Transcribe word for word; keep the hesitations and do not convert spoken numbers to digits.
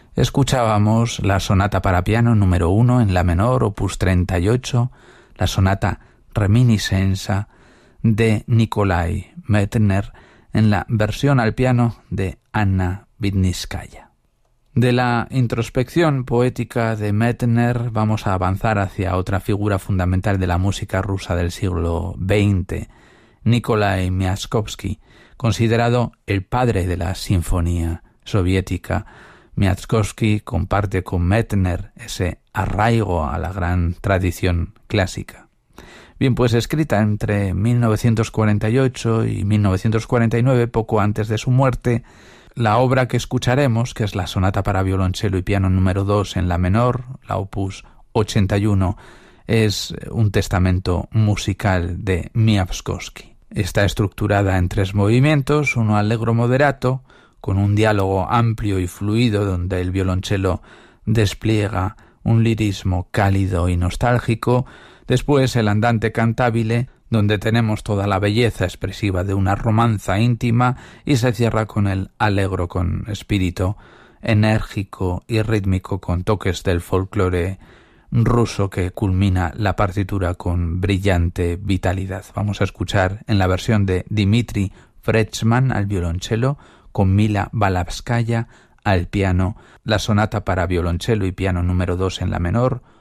Escuchábamos la sonata para piano número uno en la menor, opus treinta y ocho, la sonata Reminiscenza de Nikolai Medtner en la versión al piano de Anna Vidnitskaya. De la introspección poética de Medtner vamos a avanzar hacia otra figura fundamental de la música rusa del siglo veinte, Nikolai Miaskovsky, considerado el padre de la sinfonía soviética. Miaskovsky comparte con Medtner ese arraigo a la gran tradición clásica. Bien, pues escrita entre mil novecientos cuarenta y ocho y mil novecientos cuarenta y nueve, poco antes de su muerte, la obra que escucharemos, que es la sonata para violonchelo y piano número dos en la menor, la opus ochenta y uno, es un testamento musical de Miaskovsky. Está estructurada en tres movimientos, uno allegro moderato, con un diálogo amplio y fluido donde el violonchelo despliega un lirismo cálido y nostálgico. Después el andante cantabile, donde tenemos toda la belleza expresiva de una romanza íntima, y se cierra con el allegro con espíritu enérgico y rítmico con toques del folclore ruso que culmina la partitura con brillante vitalidad. Vamos a escuchar en la versión de Dmitri Frechman al violonchelo con Mila Balavskaya al piano la sonata para violonchelo y piano número dos en la menor,